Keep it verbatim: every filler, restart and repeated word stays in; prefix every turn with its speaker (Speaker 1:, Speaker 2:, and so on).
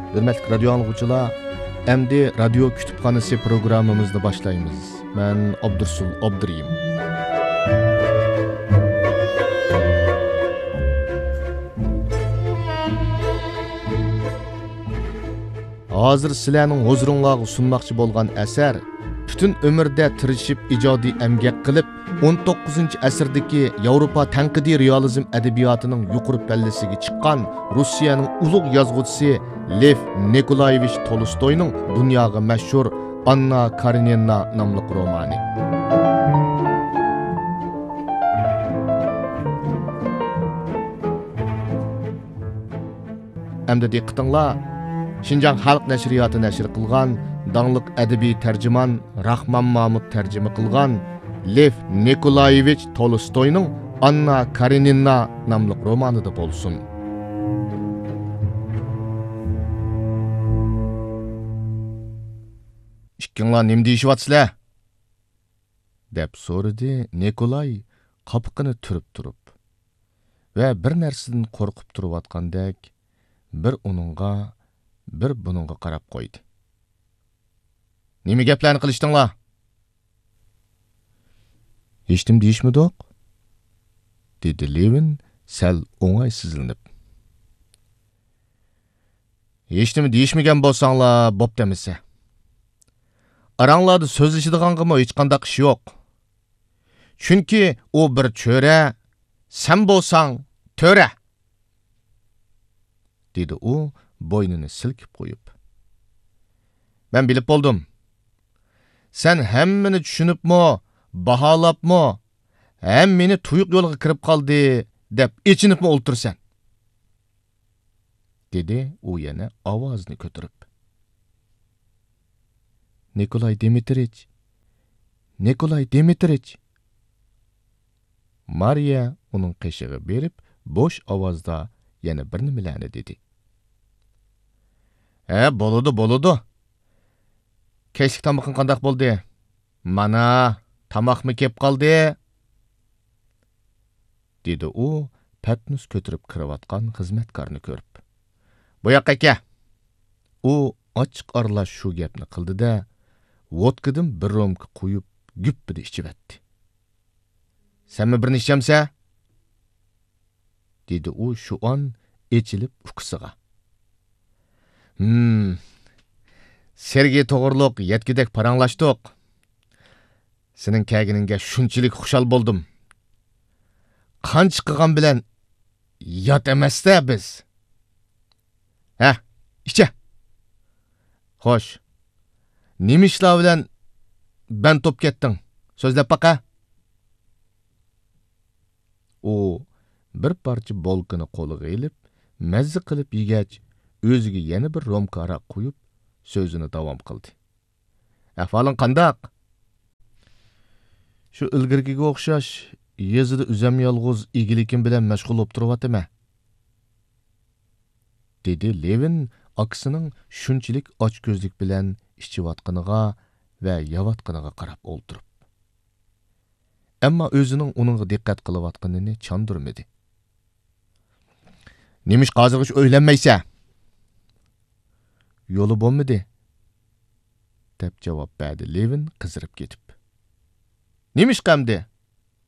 Speaker 1: Hürmetli radyo anlıqçılar, endi radyo kütüphanesi programımızda başlayımız. Ben Abdursul Abduriyim. Hazır sizlarning huzuringizga sunmoqchi bo'lgan asar bütün ömürde tirishib ijodiy emgak qilib o'n to'qqizinchi asrdagi Yevropa tanqidiy realizm edebiyotining yuqori pallasiga chiqqan Rossiyaning ulug' yozuvchisi Lev Nikolayevich Tolstoyning dunyoga mashhur Anna Karenina nomli romani. Endi diqqatinglar, Şinjan Xalq Nashriyoti nashr qilgan dаңлық әдеби тәржіман Рахман Мамут тәржімі қылған Лев Николаевич Толстойның Анна Каренина намлық романы да болсын. Ишкіңлар нем дейшіп атсызлар? Деп сорыды Николай қапқыны түріп тұрып. Вә бір нәрседен қорқып тұрып атқандек, бір оныңға, бір бұныңға қарап қойды. Nemi gaplarni qilishdinglar? Eshitdim deyishmidoq? Dedi Levin sal o'ng'aysizlanib. Eshitdim deyishmagan bo'lsanglar, bo'p demisa. Aranglarda so'zlashadiganmi hech qanday ish yo'q. Chunki u bir cho'ra, sen bo'lsang to'ra. Dedi u bo'ynini silkib qo'yib. Ben bilib bo'ldim. Sen hemmini tushunibmi, baholabmi, hem meni tuyuq yo'lga kirib qoldi deb echinibmi o'ltirsan? Dedi u yana ovozni ko'tarib. Nikolay Dmitrich, Nikolay Dmitrich. Mariya uning qishig'i berib, bo'sh ovozda yana bir nimalarni dedi. "E, bo'ladi, bo'ladi. Keşlik tamaqın qandaq bo'ldi? Mana, tamaqmi kep qoldi?" dedi u patnus ko'tirib kiravatgan xizmatkorni ko'rib. "Bu yoqqa aka." U ochiq aralash shu gapni qildi-da, vodkadan bir romka qo'yib guppida ichib etdi. "Senmi birini ichamsa?" dedi u shu on echilib uqsiga. "Hmm. Sergey to'g'riliq yetkidek paranglashdiq. Sening kelganingga shunchalik xushal bo'ldim. Qancha qilgan bilan yot emasda biz. Ha, icha. Xo'sh. Nima ishlar bilan ben top ketding? So'zlab baqa." U bir parcha bolkini qo'liga ilib, mazza qilib yegach, o'ziga yana bir romka aroq qo'yib sözünü davam qildi. "Ahvoling qandaq?" "Shu ilgirgiga o'xshash, yezida uzam yolg'iz igilikim bilan mashg'ul bo'lib turibman," dedi Levin akisining shunchalik ochko'zlik bilan ichiyotganiga va yavatganiga qarab o'ltirib. Ammo o'zining uningga diqqat qilayotganini chondurmadi. "Nemish hozirgacha o'ylanmaysa?" "Yo'li bo'lmadi," deb javob berdi Levin qizirib ketib. "Nemish qamdi?"